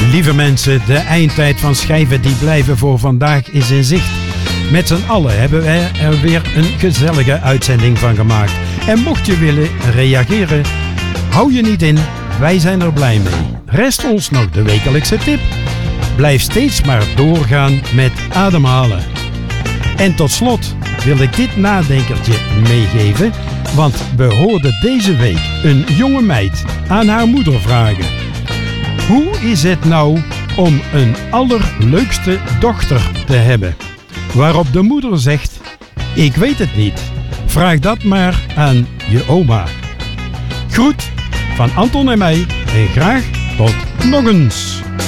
Lieve mensen, de eindtijd van schijven die blijven voor vandaag is in zicht. Met z'n allen hebben wij er weer een gezellige uitzending van gemaakt. En mocht je willen reageren, hou je niet in, wij zijn er blij mee. Rest ons nog de wekelijkse tip. Blijf steeds maar doorgaan met ademhalen. En tot slot wil ik dit nadenkertje meegeven, want we hoorden deze week een jonge meid aan haar moeder vragen: hoe is het nou om een allerleukste dochter te hebben? Waarop de moeder zegt: ik weet het niet. Vraag dat maar aan je oma. Groet van Anton en mij en graag tot nog eens.